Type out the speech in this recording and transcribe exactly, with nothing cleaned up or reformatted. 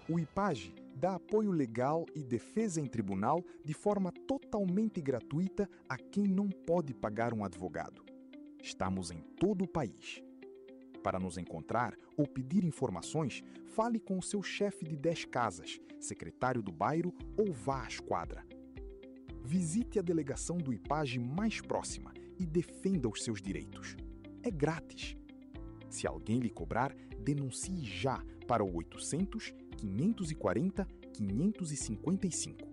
O IPAGE dá apoio legal e defesa em tribunal de forma totalmente gratuita a quem não pode pagar um advogado. Estamos em todo o país. Para nos encontrar ou pedir informações, fale com o seu chefe de dez casas, secretário do bairro ou vá à esquadra. Visite a delegação do IPAGE mais próxima e defenda os seus direitos. É grátis. Se alguém lhe cobrar, denuncie já para o oitocentos, quinhentos e quarenta, quinhentos e cinquenta e cinco.